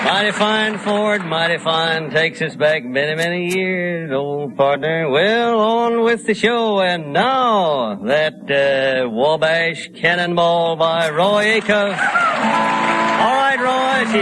Mighty fine Ford, mighty fine, takes us back many, many years, old partner. Well, on with the show, and now that Wabash Cannonball by Roy Acuff. All right, Roy,